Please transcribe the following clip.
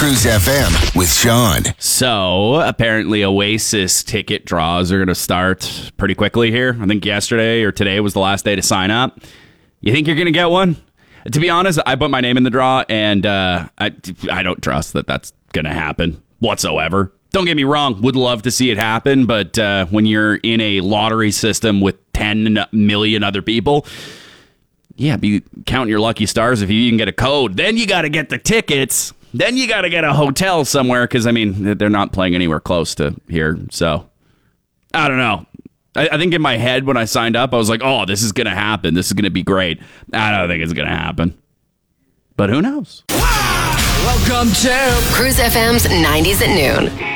Cruise FM with Sean. So, apparently Oasis ticket draws are going to start pretty quickly here. I think yesterday or today was the last day to sign up. You think you're going to get one? To be honest, I put my name in the draw, and I don't trust that that's going to happen whatsoever. Don't get me wrong, would love to see it happen, but when you're in a lottery system with 10 million other people, yeah, be counting your lucky stars if you even get a code. Then you got to get the tickets. Then you got to get a hotel somewhere because, I mean, they're not playing anywhere close to here. So, I don't know. I think in my head when I signed up, I was like, oh, this is going to happen. This is going to be great. I don't think it's going to happen. But who knows? Welcome to Cruise FM's 90s at noon.